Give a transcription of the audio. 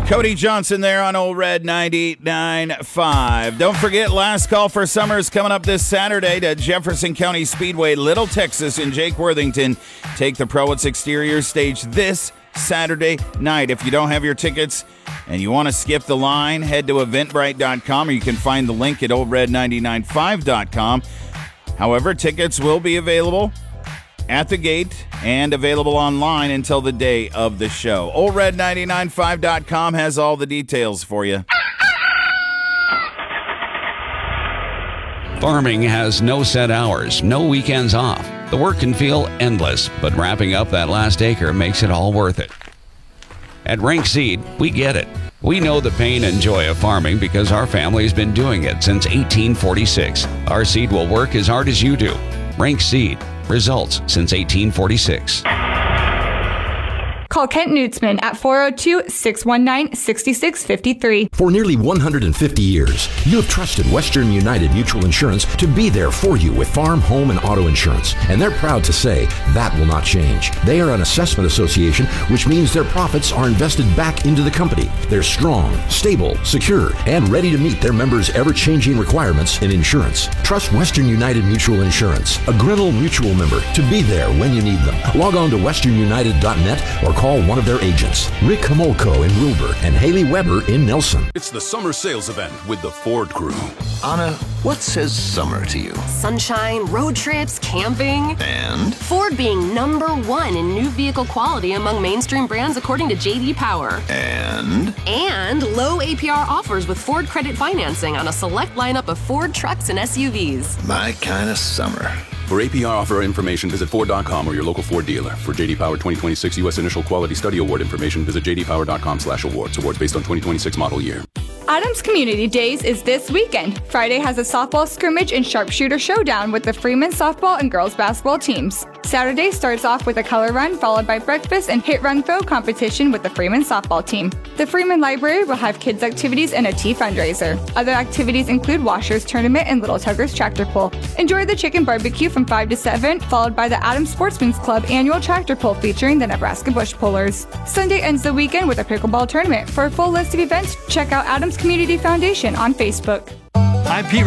Cody Johnson there on Old Red 99.5. Don't forget, last call for summer is coming up this Saturday to Jefferson County Speedway, Little Texas, and Jake Worthington take the Pro What's Exterior stage this Saturday night. If you don't have your tickets and you want to skip the line, head to eventbrite.com, or you can find the link at oldred995.com. However, tickets will be available at the gate and available online until the day of the show. OldRed995.com has all the details for you. Farming has no set hours, no weekends off. The work can feel endless, but wrapping up that last acre makes it all worth it. At Rank Seed, we get it. We know the pain and joy of farming because our family's been doing it since 1846. Our seed will work as hard as you do. Rank Seed. Results since 1846. Call Kent Nutzman at 402-619-6653. For nearly 150 years, you have trusted Western United Mutual Insurance to be there for you with farm, home, and auto insurance. And they're proud to say that will not change. They are an assessment association, which means their profits are invested back into the company. They're strong, stable, secure, and ready to meet their members' ever-changing requirements in insurance. Trust Western United Mutual Insurance, a Grinnell Mutual member, to be there when you need them. Log on to westernunited.net or call one of their agents, Rick Homolko in Wilbur and Haley Weber in Nelson. It's the summer sales event with the Ford crew. Anna, what says summer to you? Sunshine, road trips, camping. And? Ford being #1 in new vehicle quality among mainstream brands according to J.D. Power. And low APR offers with Ford credit financing on a select lineup of Ford trucks and SUVs. My kind of summer. For APR offer information, visit Ford.com or your local Ford dealer. For J.D. Power 2026 U.S. Initial Quality Study Award information, visit jdpower.com/awards. Awards based on 2026 model year. Adams Community Days is this weekend. Friday has a softball scrimmage and sharpshooter showdown with the Freeman softball and girls basketball teams. Saturday starts off with a color run followed by breakfast and hit run throw competition with the Freeman softball team. The Freeman Library will have kids activities and a tea fundraiser. Other activities include Washers Tournament and Little Tuggers Tractor Pull. Enjoy the chicken barbecue from 5 to 7, followed by the Adams Sportsman's Club annual tractor pull featuring the Nebraska Bush Pullers. Sunday ends the weekend with a pickleball tournament. For a full list of events, check out Adams Community Foundation on Facebook. I'm Pete